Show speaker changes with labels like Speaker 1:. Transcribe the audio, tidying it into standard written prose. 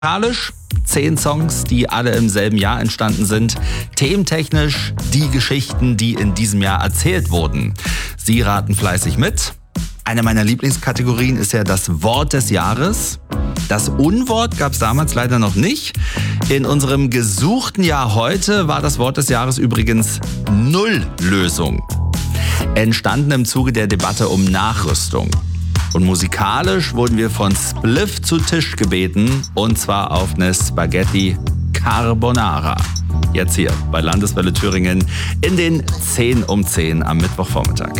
Speaker 1: Musikalisch 10 Songs, die alle im selben Jahr entstanden sind. Thementechnisch die Geschichten, die in diesem Jahr erzählt wurden. Sie raten fleißig mit. Eine meiner Lieblingskategorien ist ja das Wort des Jahres. Das Unwort gab es damals leider noch nicht. In unserem gesuchten Jahr heute war das Wort des Jahres übrigens Nulllösung. Entstanden im Zuge der Debatte um Nachrüstung. Und musikalisch wurden wir von Spliff zu Tisch gebeten, und zwar auf eine Spaghetti Carbonara. Jetzt hier bei Landeswelle Thüringen in den 10 um 10 am Mittwochvormittag.